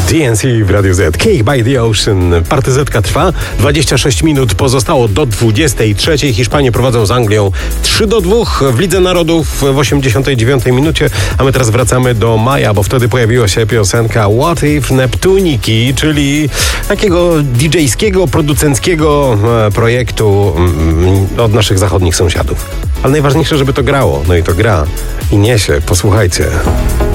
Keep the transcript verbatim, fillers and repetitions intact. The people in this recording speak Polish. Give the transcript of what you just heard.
D N C w Radio Z. Cake by the Ocean. Partyzetka trwa. dwadzieścia sześć minut pozostało do dwudziestej trzeciej. Hiszpanie prowadzą z Anglią trzy do dwóch w Lidze Narodów w osiemdziesiątej dziewiątej minucie. A my teraz wracamy do maja, bo wtedy pojawiła się piosenka What If Neptuniki, czyli takiego didżejskiego, producenckiego projektu od naszych zachodnich sąsiadów. Ale najważniejsze, żeby to grało. No i to gra. I niesie. Posłuchajcie.